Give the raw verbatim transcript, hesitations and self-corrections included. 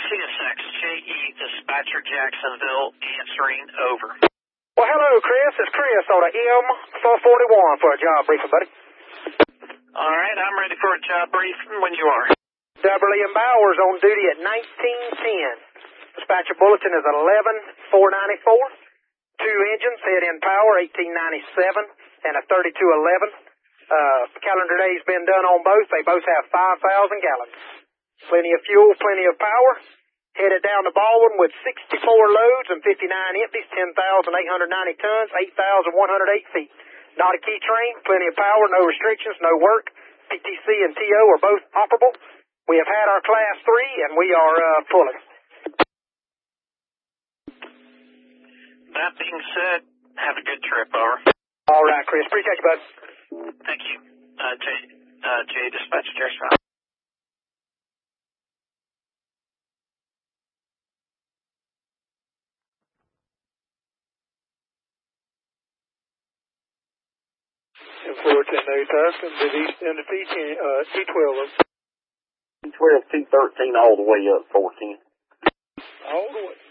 C S X J E Dispatcher Jacksonville answering over. Well, hello, Chris. It's Chris on a M four forty-one for a job briefing, buddy. All right, I'm ready for a job briefing when you are. Beverly and Bowers on duty at nineteen ten. Dispatcher bulletin is eleven four ninety-four. Two engines, head in power, eighteen ninety-seven, and a thirty-two eleven. Uh, calendar day's been done on both. They both have five thousand gallons. Plenty of fuel, plenty of power. Headed down to Baldwin with sixty-four loads and fifty-nine empties, ten thousand eight hundred ninety tons, eight thousand one hundred eight feet. Not a key train, plenty of power, no restrictions, no work. P T C and T O are both operable. We have had our class three, and we are uh, pulling. That being said, have a good trip, over. All right, Chris. Appreciate you, bud. Thank you. Uh, J, uh, J Dispatch Jacksonville. four ten eight Austin, to the east end of T ten, uh, T twelve. T twelve, T thirteen, all the way up, four ten. All the way.